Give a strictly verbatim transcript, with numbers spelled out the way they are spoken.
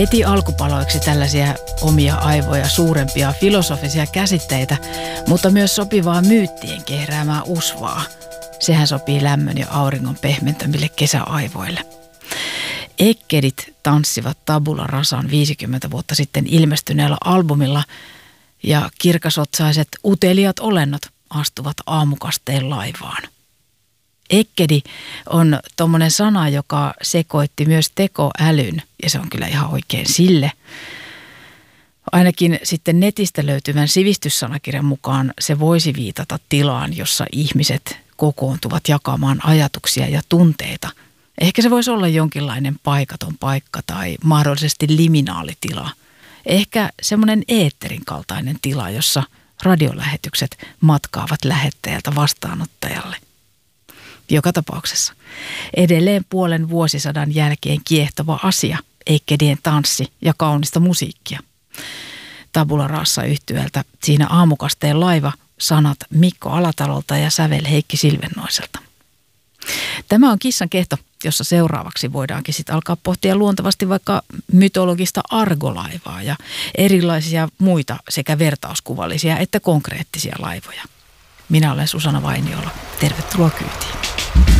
heti alkupaloiksi tällaisia omia aivoja suurempia filosofisia käsitteitä, mutta myös sopivaa myyttien kehräämää usvaa. Sehän sopii lämmön ja auringon pehmentämille kesäaivoille. Ekkedit tanssivat tabula rasan viisikymmentä vuotta sitten ilmestyneellä albumilla ja kirkasotsaiset uteliat olennot astuvat aamukasteen laivaan. Ekkedi on tommonen sana, joka sekoitti myös tekoälyn, ja se on kyllä ihan oikein sille. Ainakin sitten netistä löytyvän sivistyssanakirjan mukaan se voisi viitata tilaan, jossa ihmiset kokoontuvat jakamaan ajatuksia ja tunteita. Ehkä se voisi olla jonkinlainen paikaton paikka tai mahdollisesti liminaalitila. Ehkä semmoinen eetterin kaltainen tila, jossa radiolähetykset matkaavat lähettäjältä vastaanottajalle. Joka tapauksessa edelleen puolen vuosisadan jälkeen kiehtova asia, ekkedien tanssi ja kaunista musiikkia. Tabula rasa -yhtyöltä siinä aamukasteen laiva, sanat Mikko Alatalolta ja sävel Heikki Silvennoiselta. Tämä on Kissan kehto, jossa seuraavaksi voidaankin sitten alkaa pohtia luontevasti vaikka mytologista argolaivaa ja erilaisia muita sekä vertauskuvallisia että konkreettisia laivoja. Minä olen Susanna Vainiola. Tervetuloa kyytiin.